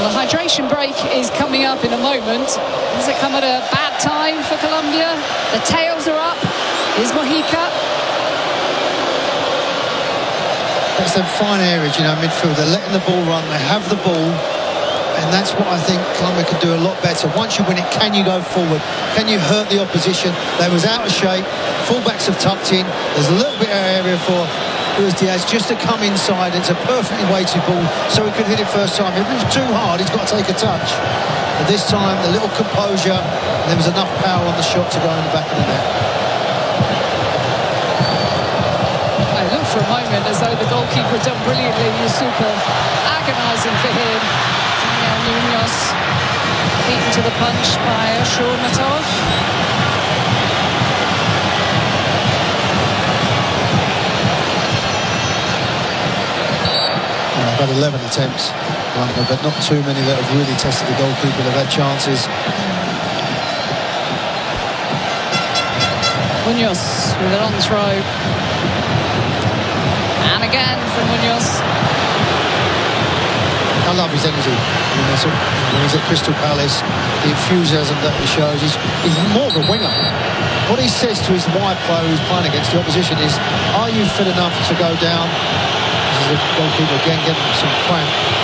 Well, the hydration break is coming up in a moment. Does it come at a bad time for Colombia? The tails are up. Here's Mojica. That's them fine areas, midfield. They're letting the ball run. They have the ball. And that's what I think Colombia can do a lot better. Once you win it, can you go forward? Can you hurt the opposition? They was out of shape. Fullbacks have tucked in. There's a little bit of area for Luis Diaz just to come inside. It's a perfectly weighted ball, so he could hit it first time. If it's too hard, he's got to take a touch. But this time, the little composure, and there was enough power on the shot to go in the back of the net. It looked for a moment as though the goalkeeper had done brilliantly. Yusupa, agonising for him. Daniel Munoz beaten to the punch by Shourmatov. About 11 attempts, but not too many that have really tested the goalkeeper. They've had chances. Munoz with a long throw. And again from Munoz. I love his energy. When he's at Crystal Palace, the enthusiasm that he shows, he's more of a winger. What he says to his wide player who's playing against the opposition is, are you fit enough to go down? This is a goalkeeper again getting some cramp.